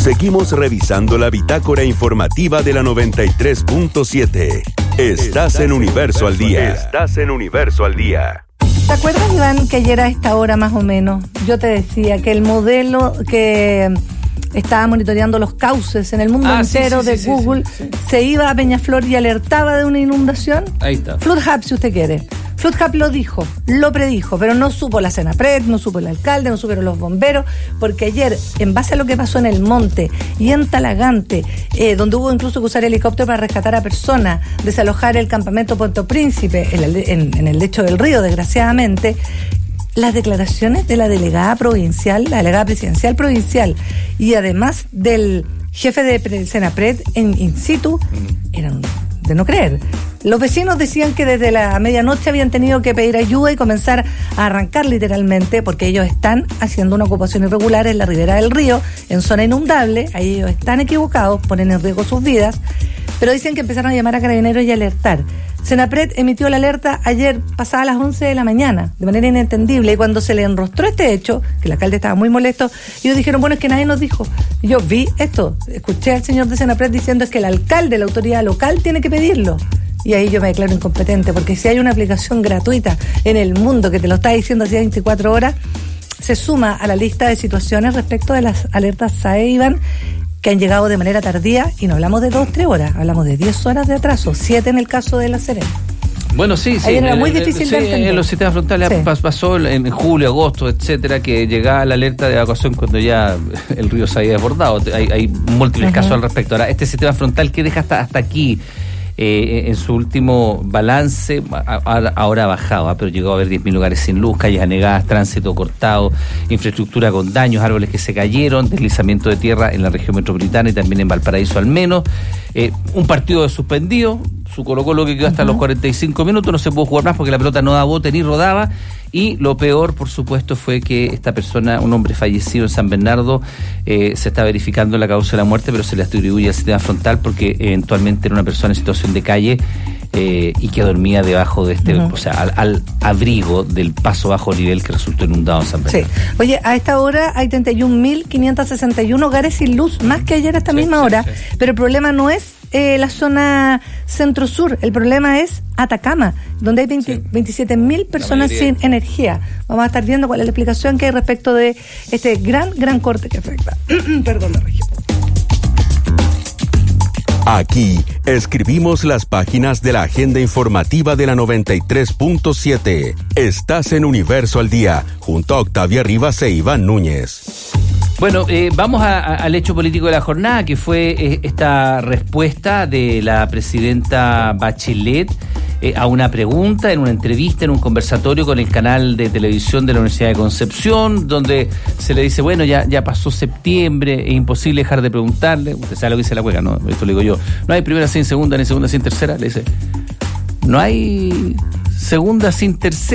Seguimos revisando la bitácora informativa de la 93.7. Estás en Universo al Día. Estás en Universo al Día. ¿Te acuerdas, Iván, que ayer a esta hora más o menos yo te decía que el modelo que estaba monitoreando los cauces en el mundo entero de Google se iba a Peñaflor y alertaba de una inundación? Ahí está. FloodHub, si usted quiere. FloodHub lo dijo, lo predijo, pero no supo la Senapred, no supo el alcalde, no supieron los bomberos, porque ayer, en base a lo que pasó en el monte y en Talagante, donde hubo incluso que usar helicóptero para rescatar a personas, desalojar el campamento Puerto Príncipe en el lecho del río, desgraciadamente, las declaraciones de la delegada provincial, la delegada presidencial provincial, y además del jefe de Senapred in situ, eran de no creer. Los vecinos decían que desde la medianoche habían tenido que pedir ayuda y comenzar a arrancar literalmente, porque ellos están haciendo una ocupación irregular en la ribera del río, en zona inundable. Ahí ellos están equivocados, ponen en riesgo sus vidas, pero dicen que empezaron a llamar a carabineros y alertar. Senapred emitió la alerta ayer pasada las 11 de la mañana, de manera inentendible, y cuando se le enrostró este hecho, que el alcalde estaba muy molesto, ellos dijeron, bueno, es que nadie nos dijo. Y yo vi esto, escuché al señor de Senapred diciendo es que el alcalde, la autoridad local, tiene que pedirlo. Y ahí yo me declaro incompetente, porque si hay una aplicación gratuita en el mundo que te lo está diciendo hace 24 horas, se suma a la lista de situaciones respecto de las alertas SAE, Iván, que han llegado de manera tardía, y no hablamos de 2-3 horas, hablamos de 10 horas de atraso, 7 en el caso de La Serena. Bueno, sí. Ahí era muy difícil de entender. En los sistemas frontales pasó en julio, agosto, etcétera, que llegaba la alerta de evacuación cuando ya el río se había desbordado. Hay múltiples casos al respecto. Ahora, este sistema frontal que deja hasta aquí, en su último balance, ahora ha bajado, pero llegó a haber 10.000 lugares sin luz, calles anegadas, tránsito cortado, infraestructura con daños, árboles que se cayeron, deslizamiento de tierra en la región metropolitana y también en Valparaíso al menos. Un partido suspendido, su Colo-Colo que quedó hasta los 45 minutos, no se pudo jugar más porque la pelota no daba bote ni rodaba. Y lo peor, por supuesto, fue que esta persona, un hombre fallecido en San Bernardo, se está verificando la causa de la muerte, pero se le atribuye al sistema frontal porque eventualmente era una persona en situación de calle y que dormía debajo de o sea, al abrigo del paso bajo nivel que resultó inundado en San Bernardo. Sí. Oye, a esta hora hay 31.561 hogares sin luz, más que ayer a esta misma hora, pero el problema no es la zona centro-sur, el problema es Atacama, donde hay 27.000 personas sin energía. Vamos a estar viendo cuál es la explicación que hay respecto de este gran corte que afecta perdón, la región. Aquí escribimos las páginas de la agenda informativa de la 93.7. Estás en Universo al Día, junto a Octavia Rivas e Iván Núñez. Bueno, vamos al hecho político de la jornada, que fue esta respuesta de la presidenta Bachelet a una pregunta en una entrevista, en un conversatorio con el canal de televisión de la Universidad de Concepción, donde se le dice, bueno, ya pasó septiembre, es imposible dejar de preguntarle. Usted sabe lo que dice la cueca, ¿no? Esto lo digo yo. No hay primera sin segunda, ni segunda sin tercera. Le dice, no hay segunda sin tercera.